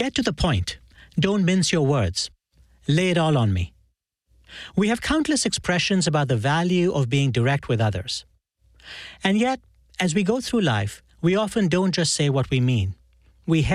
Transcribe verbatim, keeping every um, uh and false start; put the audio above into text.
Get to the point. Don't mince your words. Lay it all on me. We have countless expressions about the value of being direct with others. And yet, as we go through life, we often don't just say what we mean. We